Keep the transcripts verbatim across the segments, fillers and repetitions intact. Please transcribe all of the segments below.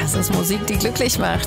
Das ist Musik, die glücklich macht.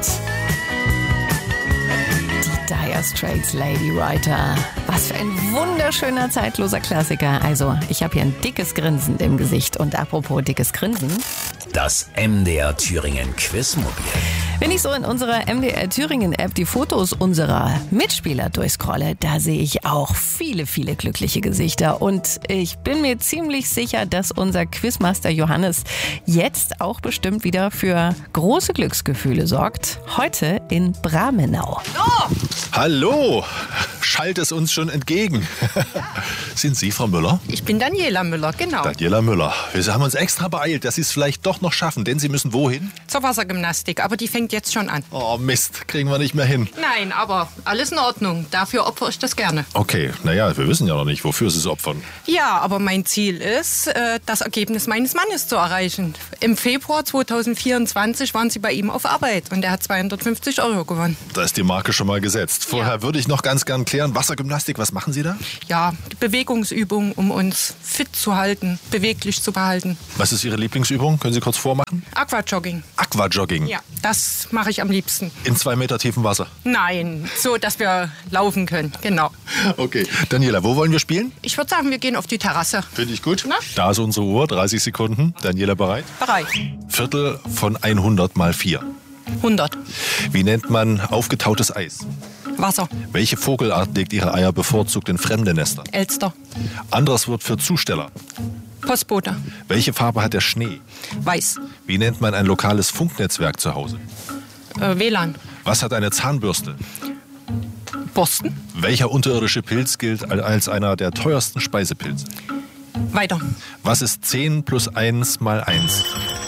Die Dire Straits, Lady Writer. Was für ein wunderschöner, zeitloser Klassiker. Also, ich habe hier ein dickes Grinsen im Gesicht. Und apropos dickes Grinsen. Das M D R Thüringen Quizmobil. Wenn ich so in unserer M D R Thüringen App die Fotos unserer Mitspieler durchscrolle, da sehe ich auch viele, viele glückliche Gesichter. Und ich bin mir ziemlich sicher, dass unser Quizmaster Johannes jetzt auch bestimmt wieder für große Glücksgefühle sorgt. Heute in Bramenau. Oh! Hallo! Schallt es uns schon entgegen. Sind Sie Frau Müller? Ich bin Daniela Müller, genau. Daniela Müller. Wir haben uns extra beeilt, dass Sie es vielleicht doch noch schaffen, denn Sie müssen wohin? Zur Wassergymnastik, aber die fängt jetzt schon an. Oh Mist, kriegen wir nicht mehr hin. Nein, aber alles in Ordnung. Dafür opfere ich das gerne. Okay, naja, wir wissen ja noch nicht, wofür Sie es opfern. Ja, aber mein Ziel ist, das Ergebnis meines Mannes zu erreichen. Im Februar zweitausendvierundzwanzig waren Sie bei ihm auf Arbeit und er hat zweihundertfünfzig Euro gewonnen. Da ist die Marke schon mal gesetzt. Vorher Ja. würde ich noch ganz gern klären, Wassergymnastik, was machen Sie da? Ja, Bewegungsübungen, um uns fit zu halten, beweglich zu behalten. Was ist Ihre Lieblingsübung? Können Sie kurz vormachen? Aquajogging. Aquajogging. Ja, das mache ich am liebsten. In zwei Meter tiefem Wasser. Nein, so, dass wir laufen können, genau. Okay. Daniela, wo wollen wir spielen? Ich würde sagen, wir gehen auf die Terrasse. Finde ich gut. Na? Da ist unsere Uhr, dreißig Sekunden. Daniela bereit? Bereit. Viertel von hundert mal vier. hundert. Wie nennt man aufgetautes Eis? Wasser. Welche Vogelart legt ihre Eier bevorzugt in fremde Nester? Elster. Anderes Wort für Zusteller. Postbote. Welche Farbe hat der Schnee? Weiß. Wie nennt man ein lokales Funknetzwerk zu Hause? Äh, W L A N. Was hat eine Zahnbürste? Borsten. Welcher unterirdische Pilz gilt als einer der teuersten Speisepilze? Weiter. Was ist zehn plus eins mal eins?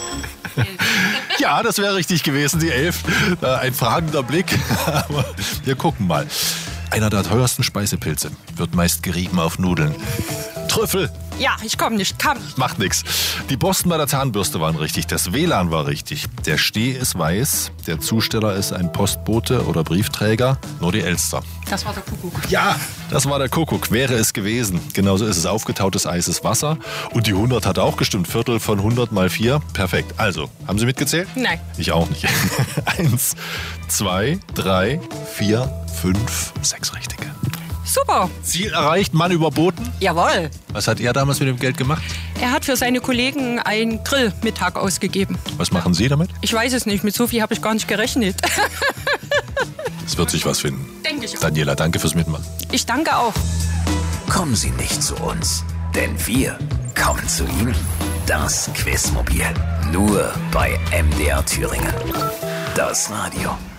Ja, das wäre richtig gewesen, die elf. Äh, ein fragender Blick, aber wir gucken mal. Einer der teuersten Speisepilze wird meist gerieben auf Nudeln. Trüffel. Ja, ich komme nicht. Komm. Macht nix. Die Borsten bei der Zahnbürste waren richtig, das W L A N war richtig. Der Steh ist weiß, der Zusteller ist ein Postbote oder Briefträger, nur die Elster. Das war der Kuckuck. Ja, das war der Kuckuck, wäre es gewesen. Genauso ist es, aufgetautes Eis ist Wasser. Und die hundert hat auch gestimmt, Viertel von hundert mal vier. Perfekt. Also, haben Sie mitgezählt? Nein. Ich auch nicht. Eins, zwei, drei, vier, fünf, sechs richtige. Super. Ziel erreicht, Mann überboten. Jawohl. Was hat er damals mit dem Geld gemacht? Er hat für seine Kollegen einen Grillmittag ausgegeben. Was machen Sie damit? Ich weiß es nicht. Mit so viel habe ich gar nicht gerechnet. Es wird sich was finden. Denke ich auch. Daniela, danke fürs Mitmachen. Ich danke auch. Kommen Sie nicht zu uns, denn wir kommen zu Ihnen. Das Quizmobil. Nur bei M D R Thüringen. Das Radio.